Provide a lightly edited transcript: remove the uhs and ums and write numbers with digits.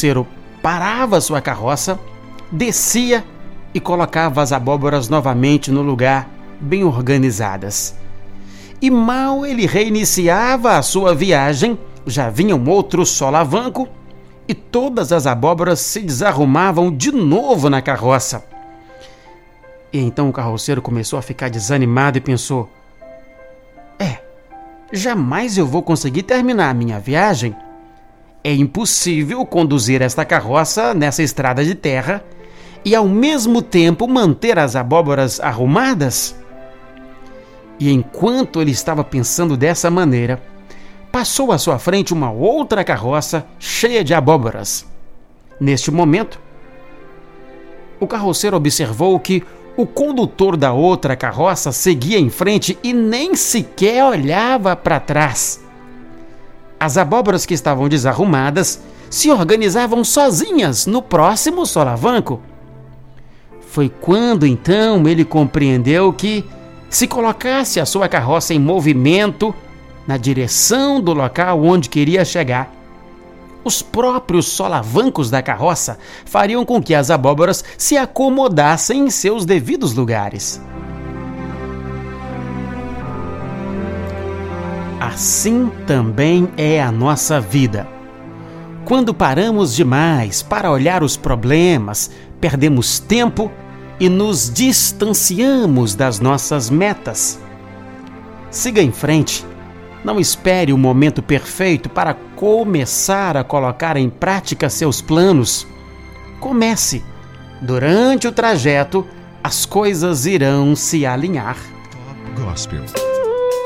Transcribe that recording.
carroceiro parava sua carroça, descia e colocava as abóboras novamente no lugar, bem organizadas. E mal ele reiniciava a sua viagem, já vinha um outro solavanco e todas as abóboras se desarrumavam de novo na carroça. E então o carroceiro começou a ficar desanimado e pensou: jamais eu vou conseguir terminar a minha viagem. É impossível conduzir esta carroça nessa estrada de terra e ao mesmo tempo manter as abóboras arrumadas. E enquanto ele estava pensando dessa maneira, passou à sua frente uma outra carroça cheia de abóboras. Neste momento, o carroceiro observou que o condutor da outra carroça seguia em frente e nem sequer olhava para trás. As abóboras que estavam desarrumadas se organizavam sozinhas no próximo solavanco. Foi quando então ele compreendeu que, se colocasse a sua carroça em movimento na direção do local onde queria chegar, os próprios solavancos da carroça fariam com que as abóboras se acomodassem em seus devidos lugares. Assim também é a nossa vida. Quando paramos demais para olhar os problemas, perdemos tempo e nos distanciamos das nossas metas. Siga em frente. Não espere o momento perfeito para começar a colocar em prática seus planos. Comece. Durante o trajeto, as coisas irão se alinhar. Top Gospel.